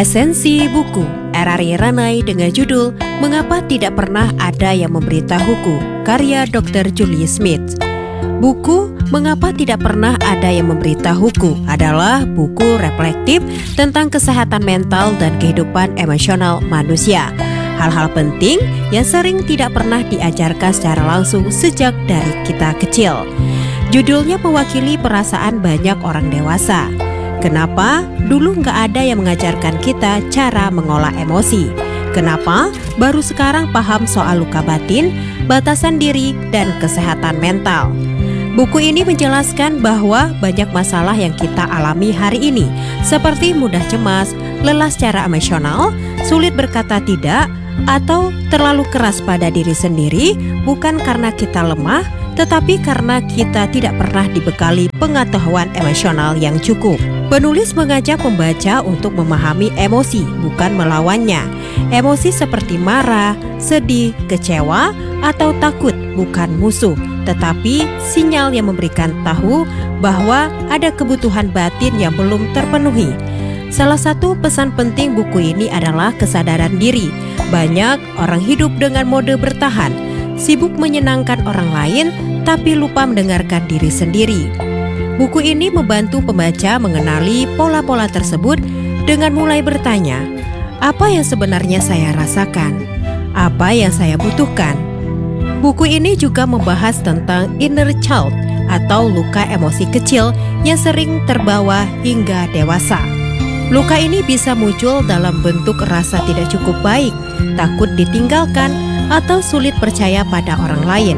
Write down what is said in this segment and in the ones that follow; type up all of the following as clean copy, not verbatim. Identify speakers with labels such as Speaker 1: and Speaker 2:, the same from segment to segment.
Speaker 1: Esensi buku R.R. Ranai dengan judul Mengapa Tidak Pernah Ada Yang Memberitahuku, karya Dr. Julie Smith. Buku Mengapa Tidak Pernah Ada Yang Memberitahuku adalah buku reflektif tentang kesehatan mental dan kehidupan emosional manusia. Hal-hal penting yang sering tidak pernah diajarkan secara langsung sejak dari kita kecil. Judulnya mewakili perasaan banyak orang dewasa. Kenapa dulu nggak ada yang mengajarkan kita cara mengolah emosi? Kenapa baru sekarang paham soal luka batin, batasan diri, dan kesehatan mental? Buku ini menjelaskan bahwa banyak masalah yang kita alami hari ini, seperti mudah cemas, lelah secara emosional, sulit berkata tidak, atau terlalu keras pada diri sendiri, bukan karena kita lemah, tetapi karena kita tidak pernah dibekali pengetahuan emosional yang cukup. Penulis mengajak pembaca untuk memahami emosi, bukan melawannya. Emosi seperti marah, sedih, kecewa, atau takut bukan musuh, tetapi sinyal yang memberikan tahu bahwa ada kebutuhan batin yang belum terpenuhi. Salah satu pesan penting buku ini adalah kesadaran diri. Banyak orang hidup dengan mode bertahan, sibuk menyenangkan orang lain, tapi lupa mendengarkan diri sendiri. Buku ini membantu pembaca mengenali pola-pola tersebut dengan mulai bertanya, apa yang sebenarnya saya rasakan? Apa yang saya butuhkan? Buku ini juga membahas tentang inner child atau luka emosi kecil yang sering terbawa hingga dewasa. Luka ini bisa muncul dalam bentuk rasa tidak cukup baik, takut ditinggalkan, atau sulit percaya pada orang lain.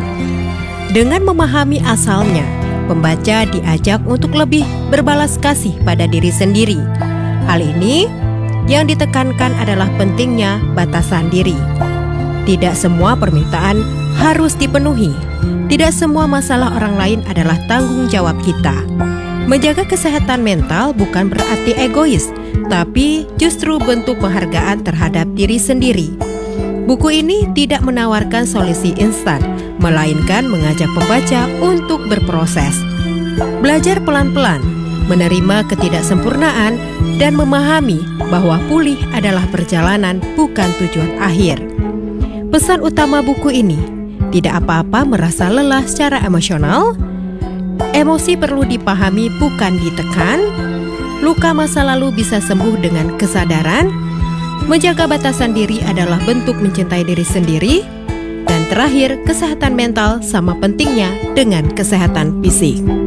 Speaker 1: Dengan memahami asalnya, pembaca diajak untuk lebih berbalas kasih pada diri sendiri. Hal ini yang ditekankan adalah pentingnya batasan diri. Tidak semua permintaan harus dipenuhi. Tidak semua masalah orang lain adalah tanggung jawab kita. Menjaga kesehatan mental bukan berarti egois, tapi justru bentuk penghargaan terhadap diri sendiri. Buku ini tidak menawarkan solusi instan, melainkan mengajak pembaca untuk berproses. Belajar pelan-pelan, menerima ketidaksempurnaan, dan memahami bahwa pulih adalah perjalanan bukan tujuan akhir. Pesan utama buku ini, tidak apa-apa merasa lelah secara emosional. Emosi perlu dipahami bukan ditekan. Luka masa lalu bisa sembuh dengan kesadaran. Menjaga batasan diri adalah bentuk mencintai diri sendiri. Dan terakhir, kesehatan mental sama pentingnya dengan kesehatan fisik.